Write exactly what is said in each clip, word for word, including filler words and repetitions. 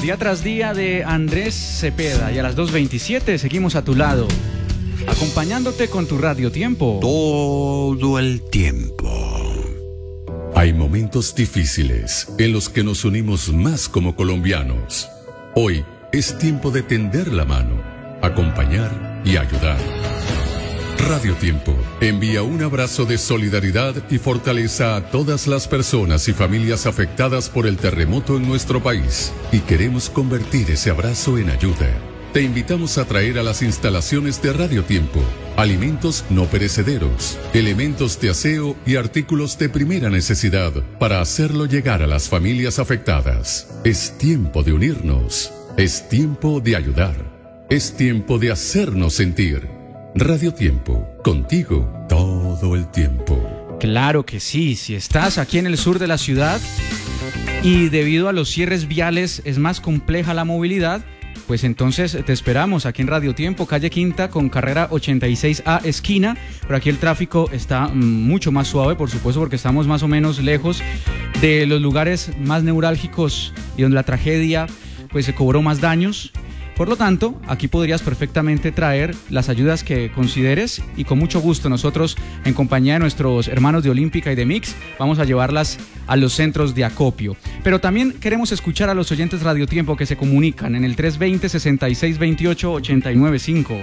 Día tras día de Andrés Cepeda, y a las dos veintisiete seguimos a tu lado, acompañándote con tu Radio Tiempo. Todo el tiempo. Hay momentos difíciles en los que nos unimos más como colombianos. Hoy es tiempo de tender la mano, acompañar y ayudar. Radio Tiempo envía un abrazo de solidaridad y fortaleza a todas las personas y familias afectadas por el terremoto en nuestro país, y queremos convertir ese abrazo en ayuda. Te invitamos a traer a las instalaciones de Radio Tiempo alimentos no perecederos, elementos de aseo y artículos de primera necesidad para hacerlo llegar a las familias afectadas. Es tiempo de unirnos, es tiempo de ayudar, es tiempo de hacernos sentir. Radio Tiempo, contigo todo el tiempo. Claro que sí, si estás aquí en el sur de la ciudad y debido a los cierres viales es más compleja la movilidad, pues entonces te esperamos aquí en Radio Tiempo, calle Quinta con carrera ochenta y seis A esquina. Pero aquí el tráfico está mucho más suave, por supuesto, porque estamos más o menos lejos de los lugares más neurálgicos y donde la tragedia pues se cobró más daños. Por lo tanto, aquí podrías perfectamente traer las ayudas que consideres, y con mucho gusto nosotros, en compañía de nuestros hermanos de Olímpica y de Mix, vamos a llevarlas a los centros de acopio. Pero también queremos escuchar a los oyentes Radio Tiempo que se comunican en el tres veinte, sesenta y seis veintiocho, ochenta y nueve cinco.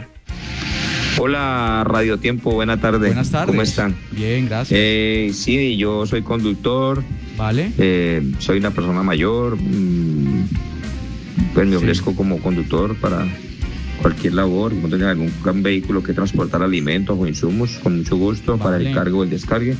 Hola Radio Tiempo, buena tarde. Buenas tardes. ¿Cómo están? Bien, gracias. Eh, sí, yo soy conductor. Vale. Eh, soy una persona mayor. Mmm, Pues me ofrezco sí. como conductor para cualquier labor, no tenga algún vehículo que transportar alimentos o insumos, con mucho gusto, vale. Para el cargo o el descargue.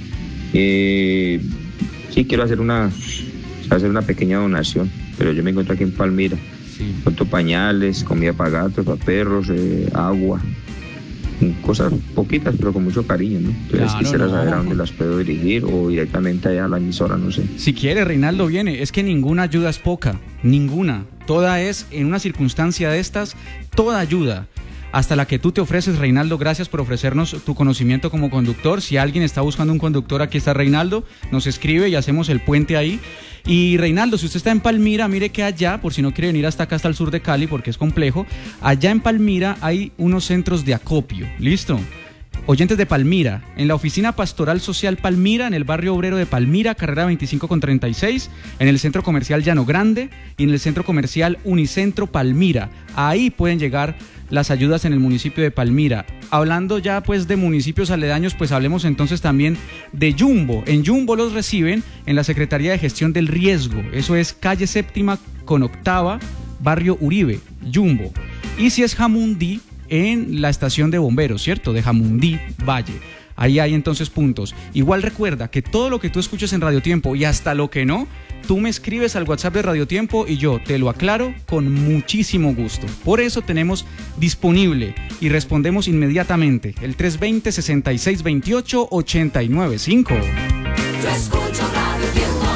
Eh, sí, quiero hacer una, hacer una pequeña donación, pero yo me encuentro aquí en Palmira. Sí. Cuento pañales, comida para gatos, para perros, eh, agua, cosas poquitas, pero con mucho cariño, ¿no? Entonces claro, quisiera no. saber a dónde las puedo dirigir o directamente allá a la emisora, no sé. Si quiere, Reinaldo viene. Es que ninguna ayuda es poca, ninguna. Toda es, en una circunstancia de estas, toda ayuda. Hasta la que tú te ofreces, Reinaldo, gracias por ofrecernos tu conocimiento como conductor. Si alguien está buscando un conductor, aquí está Reinaldo, nos escribe y hacemos el puente ahí. Y Reinaldo, si usted está en Palmira, mire que allá, por si no quiere venir hasta acá, hasta el sur de Cali, porque es complejo, allá en Palmira hay unos centros de acopio, ¿listo? Oyentes de Palmira, en la Oficina Pastoral Social Palmira, en el barrio obrero de Palmira, carrera veinticinco con treinta y seis, en el Centro Comercial Llano Grande y en el Centro Comercial Unicentro Palmira. Ahí pueden llegar las ayudas en el municipio de Palmira. Hablando ya pues de municipios aledaños, pues hablemos entonces también de Yumbo. En Yumbo los reciben en la Secretaría de Gestión del Riesgo. Eso es calle Séptima con Octava, barrio Uribe, Yumbo. Y si es Jamundí, en la estación de bomberos, ¿cierto? De Jamundí Valle. Ahí hay entonces puntos. Igual recuerda que todo lo que tú escuches en Radio Tiempo y hasta lo que no, tú me escribes al WhatsApp de Radio Tiempo y yo te lo aclaro con muchísimo gusto. Por eso tenemos disponible y respondemos inmediatamente el tres veinte, sesenta y seis veintiocho, ochenta y nueve cinco. Yo escucho Radio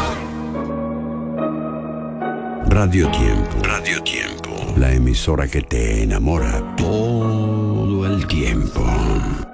Tiempo. Radio Tiempo. Radio Tiempo. La emisora que te enamora todo el tiempo.